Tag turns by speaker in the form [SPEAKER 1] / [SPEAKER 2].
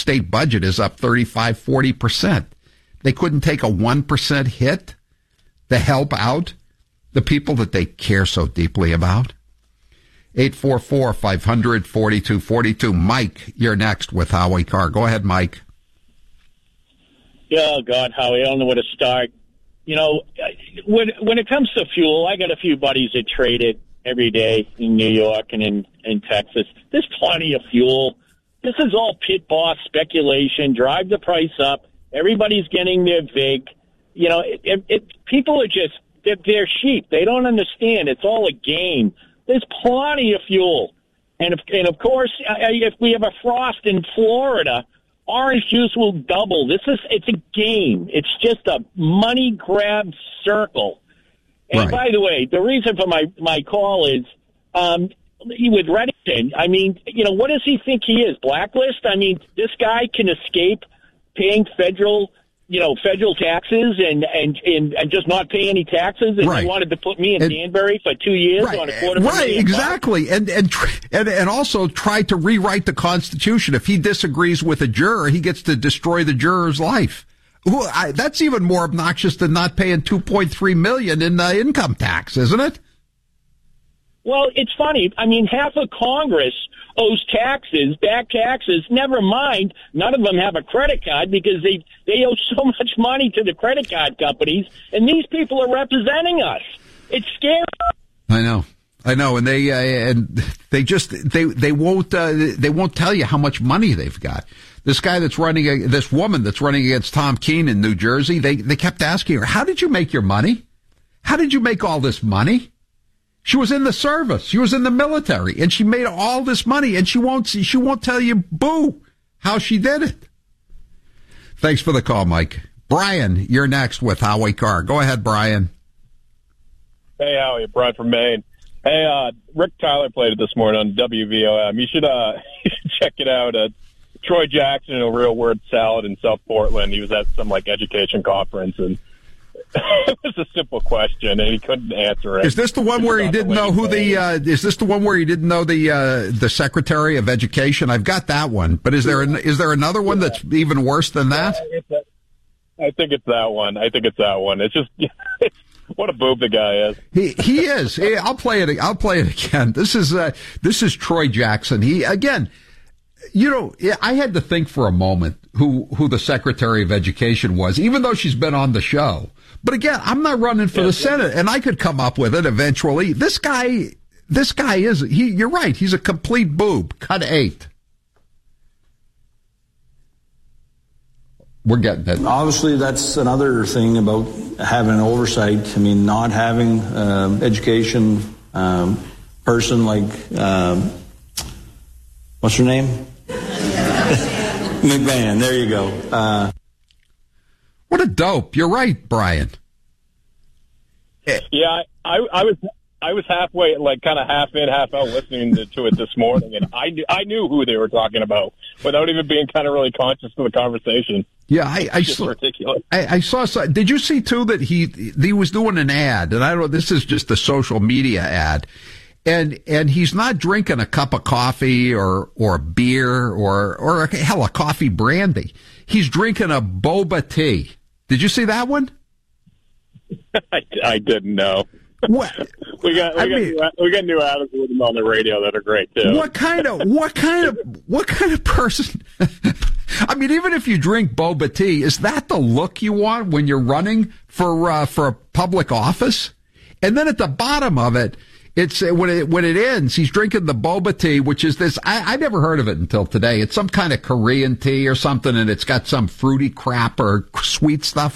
[SPEAKER 1] state budget is up 35-40%. They couldn't take a 1% hit to help out the people that they care so deeply about. 844-500-4242. Mike, you're next with Howie Carr. Go ahead, Mike.
[SPEAKER 2] Oh, God, Howie, I don't know where to start. You know, when it comes to fuel, I got a few buddies that trade it every day in New York and in Texas. There's plenty of fuel. This is all pit boss speculation. Drive the price up. Everybody's getting their VIG. You know, people are just, they're sheep. They don't understand. It's all a game. There's plenty of fuel. And of course, if we have a frost in Florida, orange juice will double. It's a game. It's just a money grab circle. And by the way, the reason for my call is, with Reddington, I mean, you know, what does he think he is? Blacklist? I mean, this guy can escape paying federal taxes and just not pay any taxes, and he wanted to put me in Danbury for 2 years on a $250,000.
[SPEAKER 1] Right, exactly. And also try to rewrite the Constitution. If he disagrees with a juror, he gets to destroy the juror's life. That's even more obnoxious than not paying $2.3 million in income tax, isn't it?
[SPEAKER 2] Well, it's funny. I mean, half of Congress owes back taxes. Never mind, none of them have a credit card because they owe so much money to the credit card companies, and these people are representing us. It's scary.
[SPEAKER 1] I know, and they won't tell you how much money they've got. This woman that's running against Tom Keene in New Jersey, they kept asking her, "How did you make your money? How did you make all this money?" She was in the service. She was in the military, and she made all this money, and she won't tell you, boo, how she did it. Thanks for the call, Mike. Brian, you're next with Howie Carr. Go ahead, Brian.
[SPEAKER 3] Hey, Howie, Brian from Maine. Hey, Rick Tyler played it this morning on WVOM. You should check it out. Troy Jackson in a real word salad in South Portland. He was at some education conference, and it was a simple question, and he couldn't answer it.
[SPEAKER 1] Is this the one where he didn't know who the Secretary of Education? I've got that one, but is there another one that's even worse than that?
[SPEAKER 3] I think it's that one. It's just what a boob the guy is.
[SPEAKER 1] He is. Hey, I'll play it again. This is Troy Jackson. He again. You know, I had to think for a moment who the Secretary of Education was, even though she's been on the show. But again, I'm not running for the Senate, and I could come up with it eventually. This guy is, you're right, he's a complete boob. Cut 8. We're getting it.
[SPEAKER 4] Obviously, that's another thing about having oversight. I mean, not having education person like, what's her name? McMahon, there you go.
[SPEAKER 1] What a dope. You're right, Brian.
[SPEAKER 3] Yeah, I was halfway, kind of half in, half out listening to it this morning, and I knew who they were talking about without even being kind of really conscious of the conversation.
[SPEAKER 1] Yeah, I saw.
[SPEAKER 3] Ridiculous.
[SPEAKER 1] I saw. Did you see too that he was doing an ad, and I don't know. This is just a social media ad. And he's not drinking a cup of coffee or beer or hell, a coffee brandy. He's drinking a boba tea. Did you see that one?
[SPEAKER 3] I didn't know.
[SPEAKER 1] What?
[SPEAKER 3] we got new ads with them on the radio that are great too.
[SPEAKER 1] What kind of person? I mean, even if you drink boba tea, is that the look you want when you're running for a public office? And then at the bottom of it, it's when it ends, he's drinking the boba tea, which is this. I never heard of it until today. It's some kind of Korean tea or something, and it's got some fruity crap or sweet stuff